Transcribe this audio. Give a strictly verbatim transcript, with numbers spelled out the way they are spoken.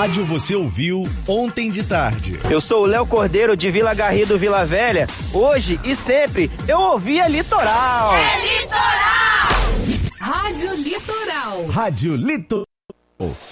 rádio você ouviu ontem de tarde. Eu sou o Léo Cordeiro de Vila Garrido, Vila Velha. Hoje e sempre eu ouvia Litoral. É Litoral! Rádio Litoral. Rádio Litoral.